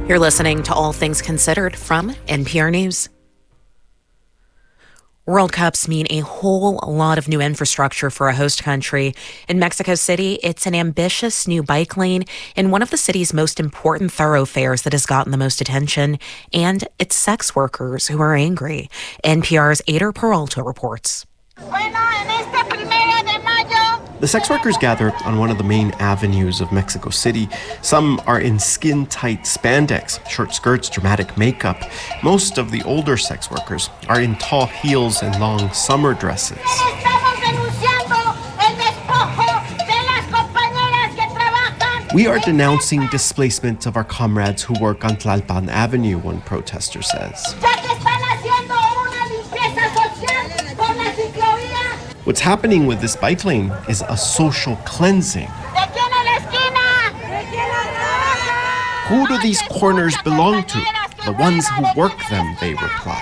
You're listening to All Things Considered from NPR News. World Cups mean a whole lot of new infrastructure for a host country. In Mexico City, it's an ambitious new bike lane in one of the city's most important thoroughfares that has gotten the most attention. And it's sex workers who are angry. NPR's Ader Peralta reports. The sex workers gather on one of the main avenues of Mexico City. Some are in skin-tight spandex, short skirts, dramatic makeup. Most of the older sex workers are in tall heels and long summer dresses. We are denouncing displacement of our comrades who work on Tlalpan Avenue, one protester says. What's happening with this bike lane is a social cleansing. Who do these corners belong to? The ones who work them, they reply.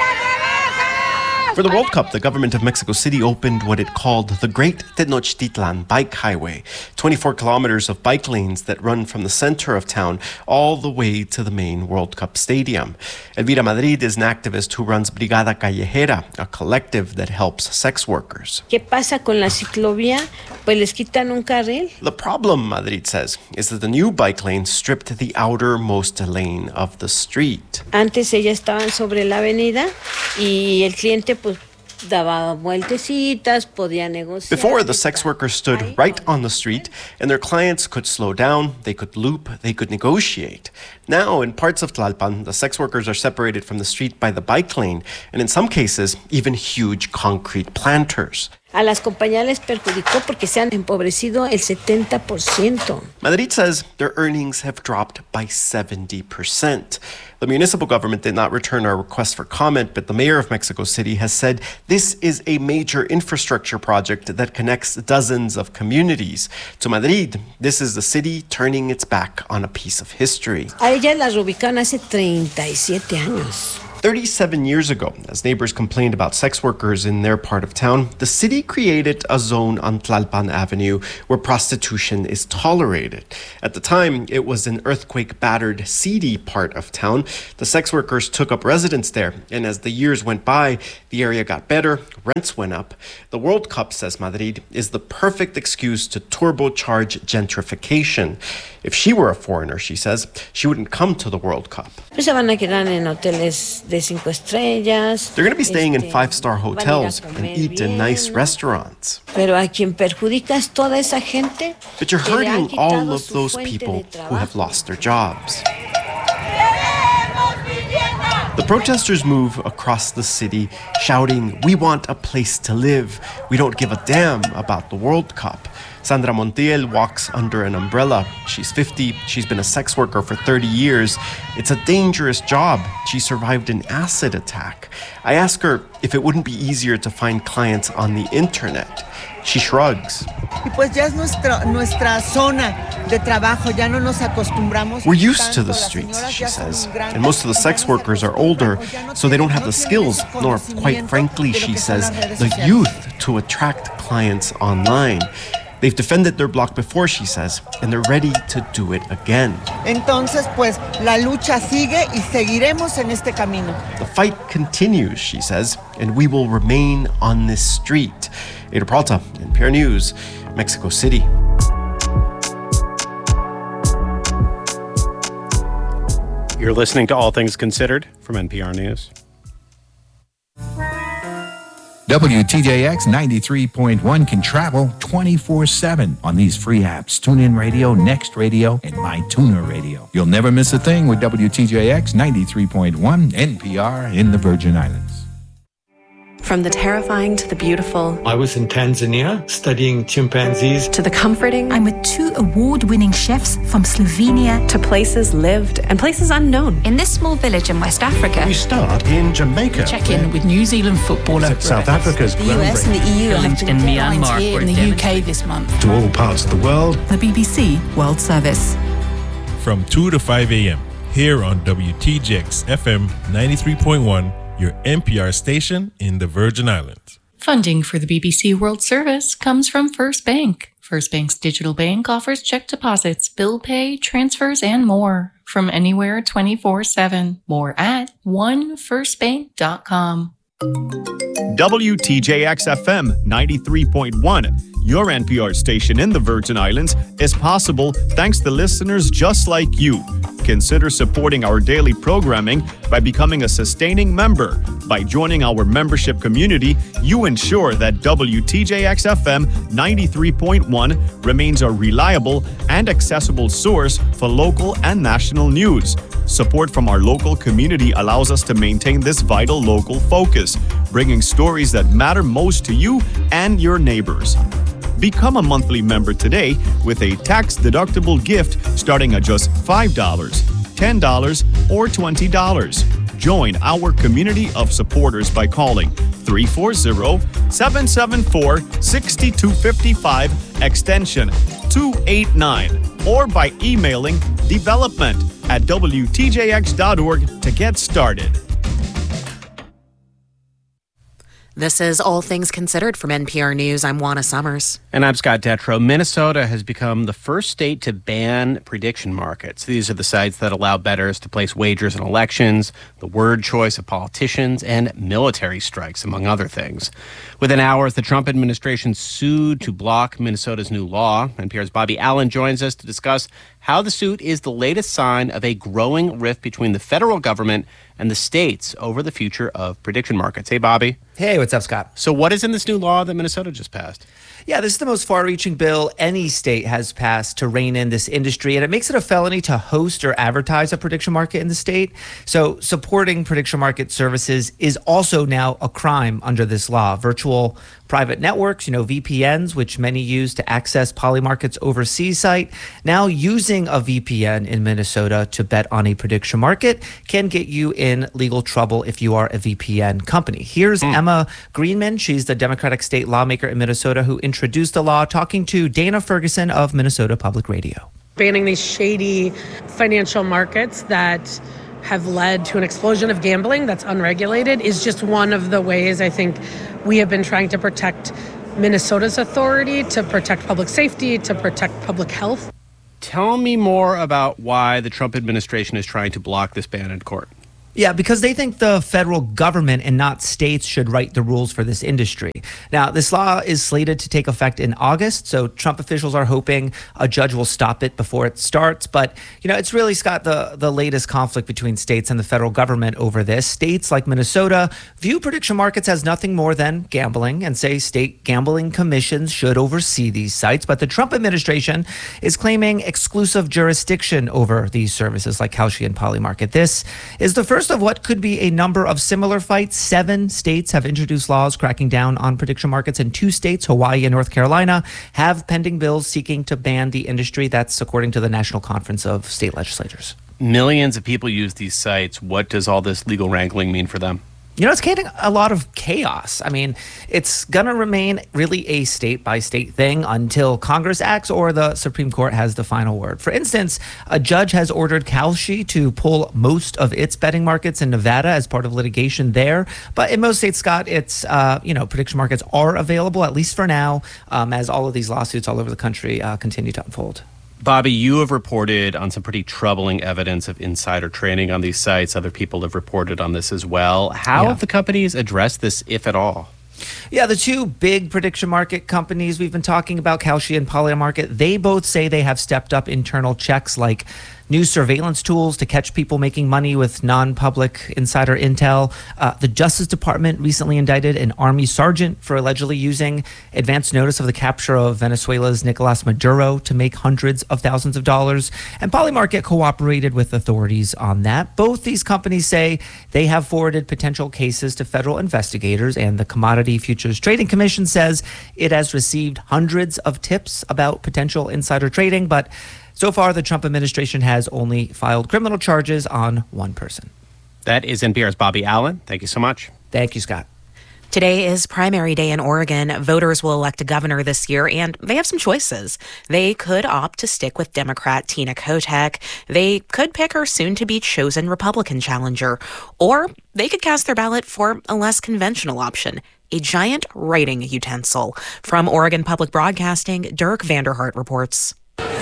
For the World Cup, the government of Mexico City opened what it called the Great Tenochtitlan Bike Highway, 24 kilometers of bike lanes that run from the center of town all the way to the main World Cup stadium. Elvira Madrid is an activist who runs Brigada Callejera, a collective that helps sex workers. ¿Qué pasa con la ciclovía? Pues les quitan un carril. The problem, Madrid says, is that the new bike lane stripped the outermost lane of the street. Antes ellas estaban sobre la avenida y el cliente pues daba vueltecitas, podía negociar. Before, the sex workers stood right on the street, and their clients could slow down, they could loop, they could negotiate. Now, in parts of Tlalpan, the sex workers are separated from the street by the bike lane, and in some cases, even huge concrete planters. A las compañías les perjudicó porque se han empobrecido el 70%. Madrid says their earnings have dropped by 70%. The municipal government did not return our request for comment, but the mayor of Mexico City has said this is a major infrastructure project that connects dozens of communities. To Madrid, this is the city turning its back on a piece of history. A ellas las reubicaron hace 37 años. 37 years ago, as neighbors complained about sex workers in their part of town, the city created a zone on Tlalpan Avenue where prostitution is tolerated. At the time, it was an earthquake-battered, seedy part of town. The sex workers took up residence there, and as the years went by, the area got better, rents went up. The World Cup, says Madrid, is the perfect excuse to turbocharge gentrification. If she were a foreigner, she says, she wouldn't come to the World Cup. Pues se van a quedar en hoteles de 5 estrellas. They're going to be staying in 5-star hotels and eat in nice restaurants. Pero a quien perjudica es toda esa gente. But you're hurting all of those people who have lost their jobs. The protesters move across the city, shouting, "We want a place to live. We don't give a damn about the World Cup." Sandra Montiel walks under an umbrella. She's 50. She's been a sex worker for 30 years. It's a dangerous job. She survived an acid attack. I ask her if it wouldn't be easier to find clients on the internet. She shrugs. We're used to the streets, she says, and most of the sex workers are older, so they don't have the skills, nor, quite frankly, she says, the youth to attract clients online. They've defended their block before, she says, and they're ready to do it again. Entonces, pues, la lucha sigue y seguiremos en este camino. The fight continues, she says, and we will remain on this street. Ader Peralta, NPR News, Mexico City. You're listening to All Things Considered from NPR News. WTJX 93.1 can travel 24/7 on these free apps: TuneIn Radio, Next Radio, and MyTuner Radio. You'll never miss a thing with WTJX 93.1 NPR in the Virgin Islands. From the terrifying to the beautiful. I was in Tanzania studying chimpanzees. To the comforting. I'm with 2 award-winning chefs from Slovenia. To places lived and places unknown. In this small village in West Africa. We start in Jamaica. Check in with New Zealand footballer. South Africa's the US and the EU have been in Myanmar. Here in the UK this month. To all parts of the world. The BBC World Service. From 2 to 5 a.m. here on WTJX FM 93.1. Your NPR station in the Virgin Islands. Funding for the BBC World Service comes from First Bank. First Bank's digital bank offers check deposits, bill pay, transfers, and more. from anywhere 24/7. More at onefirstbank.com. WTJX FM 93.1, your NPR station in the Virgin Islands, is possible thanks to listeners just like you. Consider supporting our daily programming by becoming a sustaining member. By joining our membership community, you ensure that WTJX FM 93.1 remains a reliable and accessible source for local and national news. Support from our local community allows us to maintain this vital local focus, bringing stories that matter most to you and your neighbors. Become a monthly member today with a tax-deductible gift starting at just $5, $10, or $20. Join our community of supporters by calling 340-774-6255 extension 289 or by emailing development@wtjx.org to get started. This is All Things Considered from NPR News. I'm Juana Summers. And I'm Scott Detrow. Minnesota has become the first state to ban prediction markets. These are the sites that allow bettors to place wagers in elections, the word choice of politicians, and military strikes, among other things. Within hours, the Trump administration sued to block Minnesota's new law. NPR's Bobby Allen joins us to discuss how the suit is the latest sign of a growing rift between the federal government and the states over the future of prediction markets. Hey, Bobby. Hey, what's up, Scott? So what is in this new law that Minnesota just passed? Yeah, this is the most far-reaching bill any state has passed to rein in this industry, and it makes it a felony to host or advertise a prediction market in the state. So supporting prediction market services is also now a crime under this law. Virtual private networks, VPNs, which many use to access Polymarket's overseas site, now using a VPN in Minnesota to bet on a prediction market can get you in legal trouble if you are a VPN company. Here's Emma Greenman. She's the Democratic state lawmaker in Minnesota who introduced the law, talking to Dana Ferguson of Minnesota Public Radio. Banning these shady financial markets that have led to an explosion of gambling that's unregulated is just one of the ways I think we have been trying to protect Minnesota's authority, to protect public safety, to protect public health. Tell me more about why the Trump administration is trying to block this ban in court. Yeah, because they think the federal government and not states should write the rules for this industry. Now, this law is slated to take effect in August, so Trump officials are hoping a judge will stop it before it starts. But, it's really, Scott, the latest conflict between states and the federal government over this. States like Minnesota view prediction markets as nothing more than gambling and say state gambling commissions should oversee these sites. But the Trump administration is claiming exclusive jurisdiction over these services like Kalshi and Polymarket. This is the first of what could be a number of similar fights. 7 states have introduced laws cracking down on prediction markets, and 2 states, Hawaii and North Carolina, have pending bills seeking to ban the industry. That's according to the National Conference of State Legislators. Millions of people use these sites. What does all this legal wrangling mean for them? It's creating a lot of chaos. I mean, it's going to remain really a state-by-state thing until Congress acts or the Supreme Court has the final word. For instance, a judge has ordered Kalshi to pull most of its betting markets in Nevada as part of litigation there. But in most states, Scott, it's, prediction markets are available, at least for now, as all of these lawsuits all over the country continue to unfold. Bobby, you have reported on some pretty troubling evidence of insider trading on these sites. Other people have reported on this as well. How have the companies addressed this, if at all? Yeah, the 2 big prediction market companies we've been talking about, Kalshi and Polymarket, they both say they have stepped up internal checks like new surveillance tools to catch people making money with non-public insider intel. The Justice Department recently indicted an Army sergeant for allegedly using advance notice of the capture of Venezuela's Nicolas Maduro to make hundreds of thousands of dollars. And Polymarket cooperated with authorities on that. Both these companies say they have forwarded potential cases to federal investigators, and the Commodity Futures Trading Commission says it has received hundreds of tips about potential insider trading, but so far, the Trump administration has only filed criminal charges on 1 person. That is NPR's Bobby Allen. Thank you so much. Thank you, Scott. Today is primary day in Oregon. Voters will elect a governor this year, and they have some choices. They could opt to stick with Democrat Tina Kotek. They could pick her soon-to-be-chosen Republican challenger. Or they could cast their ballot for a less conventional option, a giant writing utensil. From Oregon Public Broadcasting, Dirk Vanderhart reports.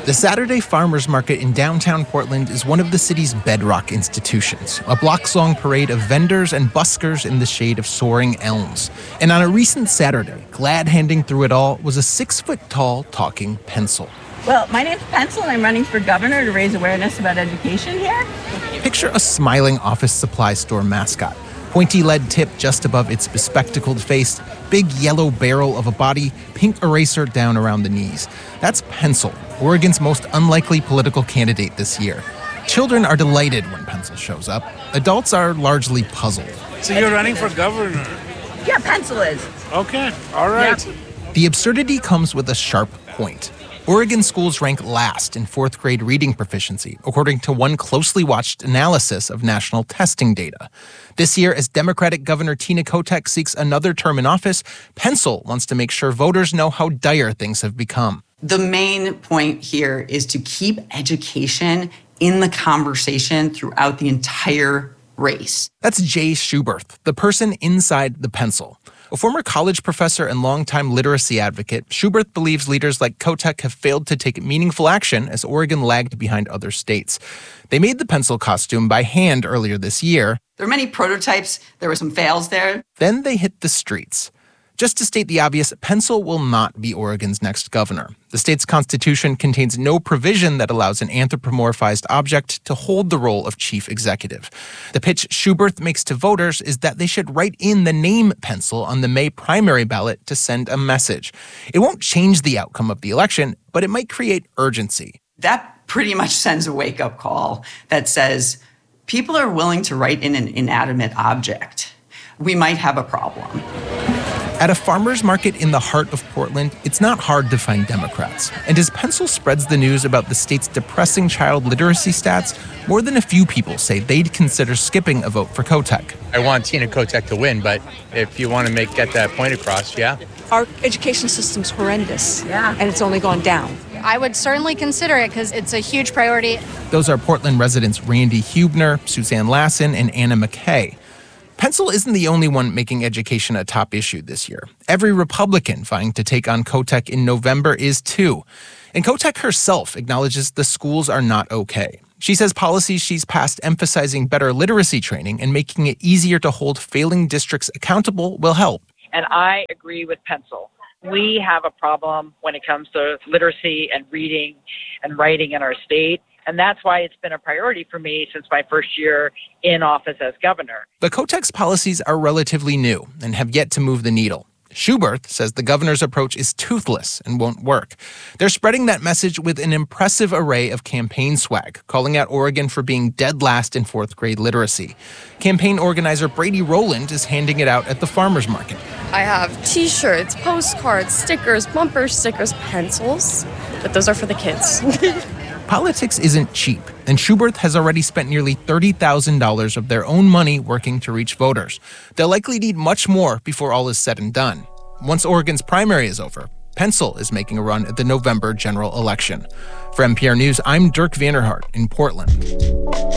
The Saturday Farmers Market in downtown Portland is one of the city's bedrock institutions, a blocks-long parade of vendors and buskers in the shade of soaring elms. And on a recent Saturday, glad handing through it all was a 6-foot-tall talking pencil. Well, my name's Pencil, and I'm running for governor to raise awareness about education here. Picture a smiling office supply store mascot. Pointy lead tip just above its bespectacled face, big yellow barrel of a body, pink eraser down around the knees. That's Pencil, Oregon's most unlikely political candidate this year. Children are delighted when Pencil shows up. Adults are largely puzzled. So you're running for governor? Yeah, Pencil is. Okay, all right. Yeah. The absurdity comes with a sharp point. Oregon schools rank last in 4th grade reading proficiency, according to one closely watched analysis of national testing data. This year, as Democratic Governor Tina Kotek seeks another term in office, Pencil wants to make sure voters know how dire things have become. The main point here is to keep education in the conversation throughout the entire race. That's Jay Schuberth, the person inside the Pencil. A former college professor and longtime literacy advocate, Schuberth believes leaders like Kotek have failed to take meaningful action as Oregon lagged behind other states. They made the Pencil costume by hand earlier this year. There are many prototypes. There were some fails there. Then they hit the streets. Just to state the obvious, Pencil will not be Oregon's next governor. The state's constitution contains no provision that allows an anthropomorphized object to hold the role of chief executive. The pitch Schuberth makes to voters is that they should write in the name Pencil on the May primary ballot to send a message. It won't change the outcome of the election, but it might create urgency. That pretty much sends a wake-up call that says people are willing to write in an inanimate object. We might have a problem. At a farmer's market in the heart of Portland, it's not hard to find Democrats. And as Pencil spreads the news about the state's depressing child literacy stats, more than a few people say they'd consider skipping a vote for Kotek. I want Tina Kotek to win, but if you want to get that point across, yeah. Our education system's horrendous, and it's only gone down. I would certainly consider it because it's a huge priority. Those are Portland residents Randy Hubner, Suzanne Lassen, and Anna McKay. Pencil isn't the only one making education a top issue this year. Every Republican vying to take on Kotek in November is too. And Kotek herself acknowledges the schools are not okay. She says policies she's passed emphasizing better literacy training and making it easier to hold failing districts accountable will help. And I agree with Pencil. We have a problem when it comes to literacy and reading and writing in our state. And that's why it's been a priority for me since my first year in office as governor. But Kotek's policies are relatively new and have yet to move the needle. Schuberth says the governor's approach is toothless and won't work. They're spreading that message with an impressive array of campaign swag, calling out Oregon for being dead last in 4th grade literacy. Campaign organizer Brady Rowland is handing it out at the farmers market. I have t-shirts, postcards, stickers, bumper stickers, pencils, but those are for the kids. Politics isn't cheap, and Schuberth has already spent nearly $30,000 of their own money working to reach voters. They'll likely need much more before all is said and done. Once Oregon's primary is over, Pencil is making a run at the November general election. For NPR News, I'm Dirk Vanderhart in Portland.